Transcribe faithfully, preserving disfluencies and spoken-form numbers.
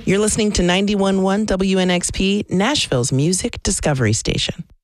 You're listening to ninety-one point one W N X P, Nashville's music discovery station.